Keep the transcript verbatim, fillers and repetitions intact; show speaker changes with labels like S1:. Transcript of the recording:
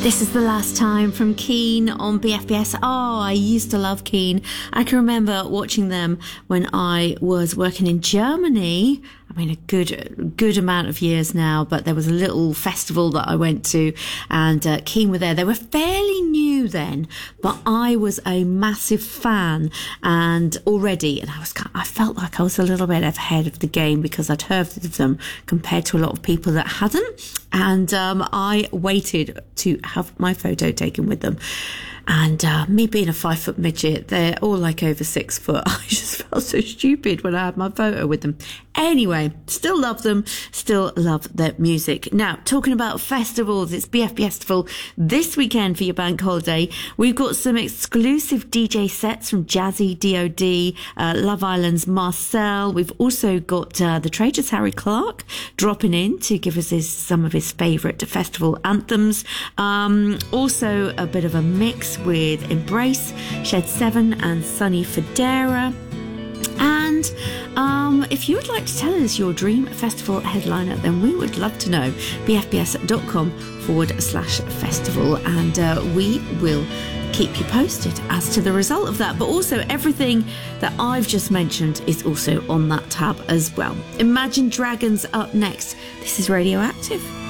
S1: This is the last time from Keane on B F B S. Oh, I used to love Keane. I can remember watching them when I was working in Germany. I mean, a good good amount of years now, but there was a little festival that I went to, and uh, Keane were there. They were fairly new then, but I was a massive fan, and already, and I was, I felt like I was a little bit ahead of the game because I'd heard of them compared to a lot of people that hadn't, and um, I waited to have my photo taken with them. And uh, me being a five foot midget, they're all like over six foot. I just felt so stupid when I had my photo with them. Anyway, still love them, still love their music. Now, talking about festivals, it's B F B Festival this weekend for your bank holiday. We've got some exclusive D J sets from Jazzy, D O D, uh, Love Island's Marcel. We've also got uh, the Traitors Harry Clark dropping in to give us his, some of his favourite festival anthems. Um, also, a bit of a mix with Embrace, Shed seven and Sunny Federa. And um, if you would like to tell us your dream festival headliner, then we would love to know. bfbs.com forward slash festival. And uh, we will keep you posted as to the result of that. But also everything that I've just mentioned is also on that tab as well. Imagine Dragons up next. This is Radioactive.